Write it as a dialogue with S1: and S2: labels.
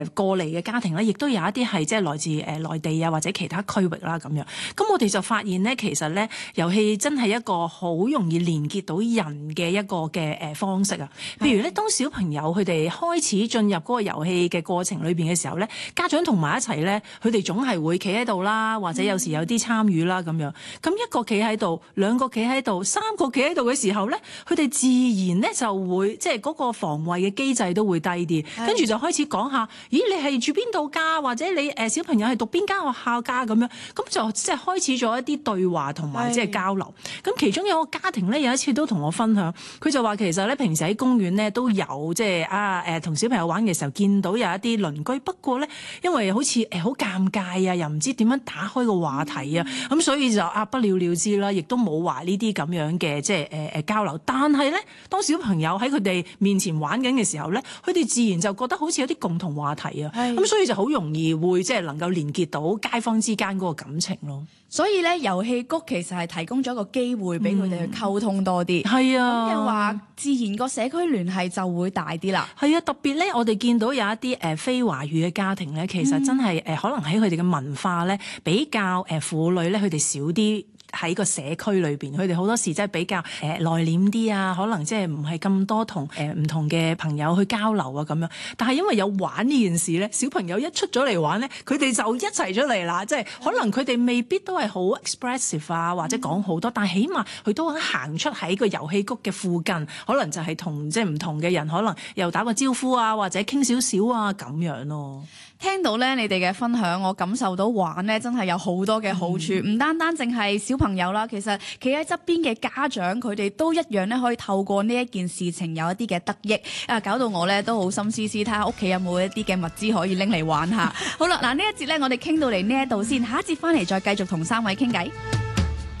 S1: 過嚟嘅家庭咧，亦都有一啲係即係來自內地啊或者其他區域啦咁樣。咁我哋就發現咧，其實咧遊戲真係一個好容易連結到人嘅一個嘅方式啊。譬如咧，當小朋友佢哋開始進入嗰個遊戲嘅過程裏邊嘅時候咧，家長同埋一齊咧，佢哋總係會企喺度啦，或者有時有啲參與啦咁樣。咁一個企喺度，兩個企喺度，三個企喺度嘅時候咧，佢哋自然咧就會即係嗰個防衛嘅機制都會低啲，跟住就開始講下，咦你係住邊度㗎？或者你小朋友係讀邊間學校㗎？咁樣，咁就即係開始咗一啲對話同埋即係交流。咁其中有個家庭咧，有一次都同我分享，佢就話其實咧平時喺公園咧都有即係同小朋友玩嘅時候見到有一啲鄰居，不過咧因為好似好尷尬啊，又唔知點樣打開個話題啊，咁所以就不了了之啦，亦都冇話呢啲咁樣嘅即係交流。但係咧，當小朋友喺佢哋面前玩緊嘅時候咧，佢哋自然就覺得好似有啲共同話題啊，咁所以就好容易會即係能夠連結到街坊之間嗰個感情咯。
S2: 所以咧，遊戲谷其實係提供咗一個機會俾佢哋去溝通多啲。
S1: 係啊，
S2: 咁嘅話，自然個社區聯繫就會大啲啦。
S1: 係啊，特別咧，我哋見到有一啲非華語嘅家庭咧，其實真係可能喺佢哋嘅文化咧比較婦女咧，佢哋少啲喺個社區裏邊，佢哋好多時即係比較內斂啲啊，可能即係唔係咁多同唔同嘅朋友去交流啊咁樣。但係因為有玩呢件事咧，小朋友一出咗嚟玩咧，佢哋就一齊出嚟啦。即係可能佢哋未必都係好 expressive 啊，或者講好多，但係起碼佢都肯行出喺個遊戲谷嘅附近，可能就係同即係唔同嘅人，可能又打個招呼啊，或者傾少少啊咁樣咯。
S2: 聽到咧你哋嘅分享，我感受到玩咧真係有好多嘅好處，唔單單淨係小朋友啦，其實企喺側邊嘅家長佢哋都一樣咧可以透過呢一件事情有一啲嘅得益啊，搞到我咧都好心思思睇下屋企有冇一啲嘅物資可以拎嚟玩下。好啦，嗱呢一節咧我哋傾到嚟呢一度先，下一節翻嚟再繼續同三位傾偈。